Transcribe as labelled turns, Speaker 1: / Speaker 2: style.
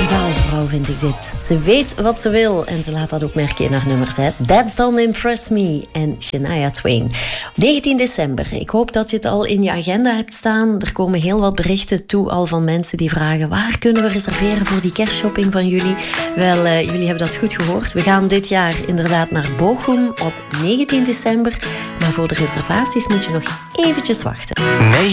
Speaker 1: speciale vrouw, vind ik dit. Ze weet wat ze wil en ze laat dat ook merken in haar nummers. That Don't Impress Me en Shania Twain. 19 december. Ik hoop dat je het al in je agenda hebt staan. Er komen heel wat berichten toe al van mensen die vragen: waar kunnen we reserveren voor die kerstshopping van jullie? Wel, jullie hebben dat goed gehoord. We gaan dit jaar inderdaad naar Bochum op 19 december. Maar voor de reservaties moet je nog eventjes wachten.